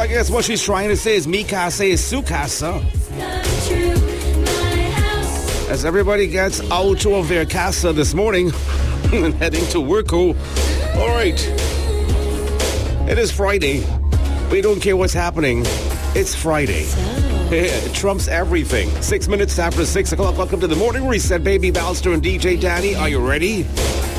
guess what she's trying to say is mi casa is su casa. As everybody gets out of their casa this morning and heading to work. All right. It is Friday. We don't care what's happening. It's Friday. It trumps everything. 6 minutes after 6 o'clock. Welcome to the Morning Reset. Baby Balster and DJ Danny. Are you ready?